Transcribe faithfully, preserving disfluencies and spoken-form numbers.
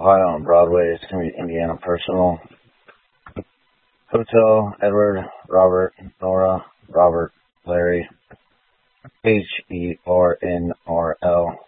Ohio on Broadway. It's going to be Indiana Personal. Hotel, Edward, Robert, Nora, Robert, Larry, H E R N R L.